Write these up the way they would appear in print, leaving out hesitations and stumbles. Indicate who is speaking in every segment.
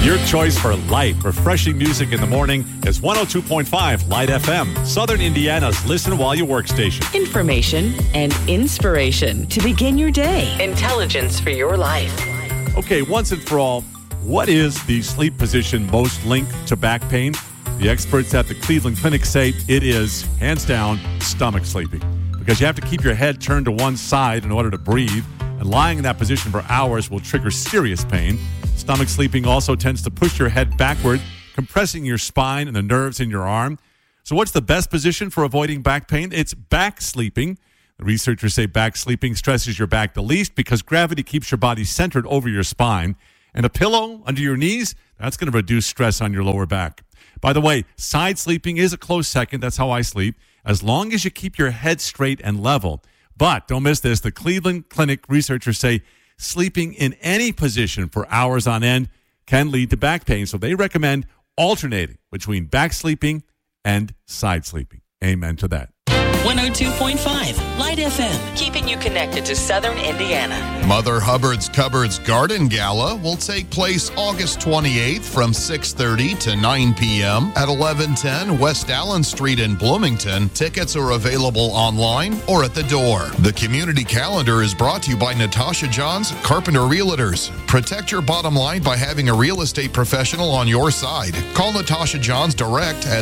Speaker 1: Your choice for light, refreshing music in the morning is 102.5 Light FM, Southern Indiana's listen while you work station.
Speaker 2: Information and inspiration to begin your day. Intelligence for your life.
Speaker 1: Okay, once and for all, what is the sleep position most linked to back pain? The experts at the Cleveland Clinic say it is, hands down, stomach sleeping. Because you have to keep your head turned to one side in order to breathe, and lying in that position for hours will trigger serious pain. Stomach sleeping also tends to push your head backward, compressing your spine and the nerves in your arm. So what's the best position for avoiding back pain? It's back sleeping. The researchers say back sleeping stresses your back the least because gravity keeps your body centered over your spine. And a pillow under your knees, that's going to reduce stress on your lower back. By the way, side sleeping is a close second. That's how I sleep, as long as you keep your head straight and level. But don't miss this. The Cleveland Clinic researchers say sleeping in any position for hours on end can lead to back pain. So they recommend alternating between back sleeping and side sleeping. Amen to that.
Speaker 2: 102.5 Light FM, keeping you connected to Southern Indiana.
Speaker 3: Mother Hubbard's Cupboards Garden Gala will take place August 28th from 6:30 to 9 p.m. at 1110 West Allen Street in Bloomington. Tickets are available online or at the door. The community calendar is brought to you by Natasha Johns, Carpenter Realtors. Protect your bottom line by having a real estate professional on your side. Call Natasha Johns direct at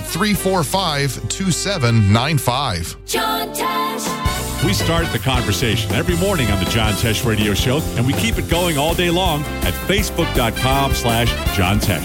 Speaker 3: 345-2795.
Speaker 4: John Tesh.
Speaker 1: We start the conversation every morning on the John Tesh Radio Show, and we keep it going all day long at facebook.com/John Tesh.